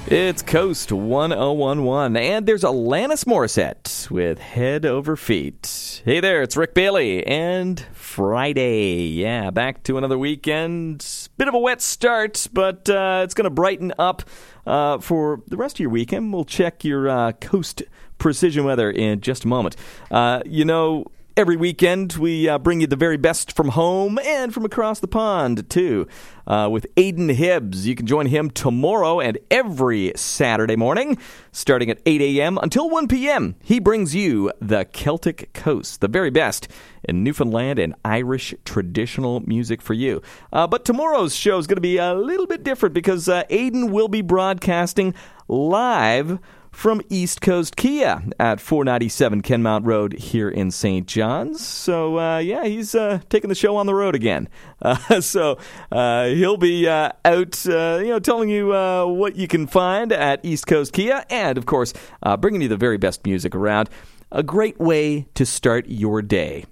It's Coast 1011, and there's Alanis Morissette with Head Over Feet. Hey there, it's Rick Bailey, and Friday. Yeah, back to another weekend. Bit of a wet start, but it's going to brighten up for the rest of your weekend. We'll check your Coast precision weather in just a moment. Every weekend, we bring you the very best from home and from across the pond, too, with Aidan Hibbs. You can join him tomorrow and every Saturday morning, starting at 8 a.m. until 1 p.m. He brings you the Celtic Coast, the very best in Newfoundland and Irish traditional music for you. But tomorrow's show is going to be a little bit different because Aidan will be broadcasting live from East Coast Kia at 497 Kenmount Road here in St. John's. So, he's taking the show on the road again. So he'll be out, telling you what you can find at East Coast Kia and, of course, bringing you the very best music around. A great way to start your day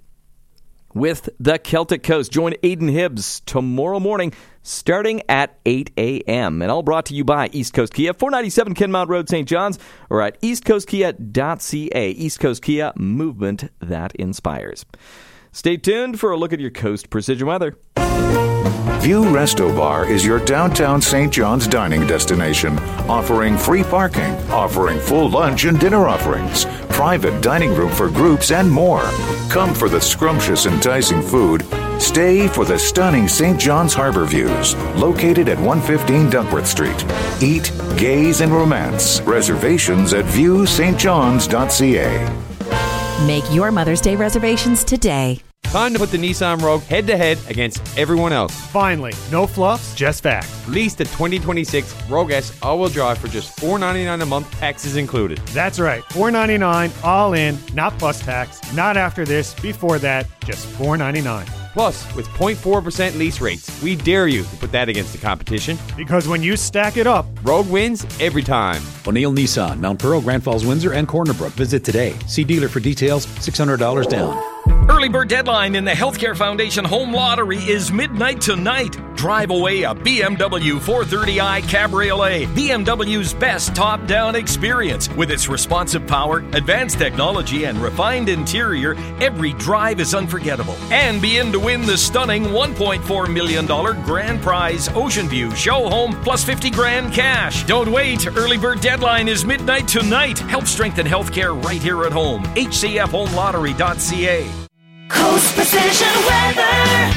with the Celtic Coast. Join Aidan Hibbs tomorrow morning starting at 8 a.m. And all brought to you by East Coast Kia, 497 Kenmount Road, St. John's, or at eastcoastkia.ca. East Coast Kia, movement that inspires. Stay tuned for a look at your Coast precision weather. View Resto Bar is your downtown St. John's dining destination, offering free parking, offering full lunch and dinner offerings, private dining room for groups, and more. Come for the scrumptious, enticing food. Stay for the stunning St. John's Harbor views, located at 115 Duckworth Street. Eat, gaze, and romance. Reservations at viewstjohns.ca. Make your Mother's Day reservations today. Time to put the Nissan Rogue head-to-head against everyone else. Finally, no fluffs, just facts. Lease the 2026 Rogue S all-wheel drive for just $499 a month, taxes included. That's right, $499 all in, not plus tax, not after this, before that, just $499. Plus, with 0.4% lease rates, we dare you to put that against the competition. Because when you stack it up, Rogue wins every time. O'Neill Nissan, Mount Pearl, Grand Falls, Windsor, and Corner Brook. Visit today. See dealer for details, $600 down. Early bird deadline in the Healthcare Foundation Home Lottery is midnight tonight. Drive away a BMW 430i Cabriolet, BMW's best top-down experience. With its responsive power, advanced technology, and refined interior, every drive is unforgettable. And be in to win the stunning $1.4 million grand prize Ocean View Show Home plus $50,000 cash. Don't wait. Early bird deadline is midnight tonight. Help strengthen healthcare right here at home. HCFHomeLottery.ca. Coast Precision Weather.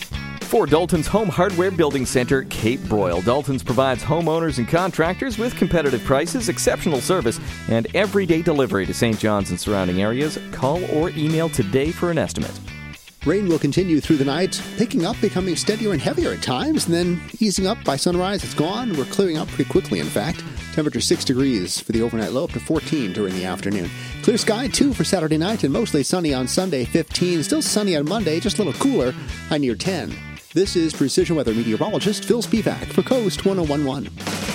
For Dalton's Home Hardware Building Center, Cape Broyle. Dalton's provides homeowners and contractors with competitive prices, exceptional service, and everyday delivery to St. John's and surrounding areas. Call or email today for an estimate. Rain will continue through the night, picking up, becoming steadier and heavier at times, and then easing up by sunrise. It's gone. We're clearing up pretty quickly, in fact. Temperature 6 degrees for the overnight low, up to 14 during the afternoon. Clear sky, 2 for Saturday night, and mostly sunny on Sunday, 15. Still sunny on Monday, just a little cooler, high near 10. This is Precision Weather meteorologist Phil Spivak for Coast 1011.